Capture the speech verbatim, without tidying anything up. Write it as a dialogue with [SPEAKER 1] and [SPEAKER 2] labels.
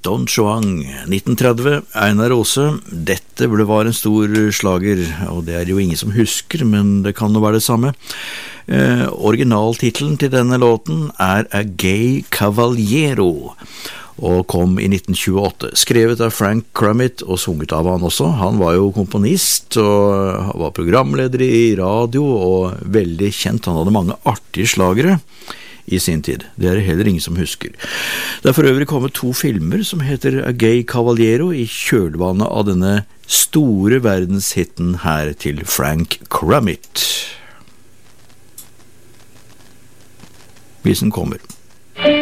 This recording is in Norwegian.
[SPEAKER 1] Don Juan, nitten tretti, Einar Ose. Dette ble var en stor slager, og det er jo ingen som husker, men det kan jo være det samme. Eh, originaltitelen til denne låten er A Gay Cavaliero, og kom i nitten tjueåtte, skrevet av Frank Crumit og sunget av han også. Han var jo komponist og var programleder i radio og veldig kjent. Han hadde mange artige slagere i sin tid. Det er det heller ingen som husker. Det er for øvrig kommet to filmer som heter A Gay Cavaliero i kjølvannet av denne store verdenshitten her til Frank Crumit. Hvis den kommer.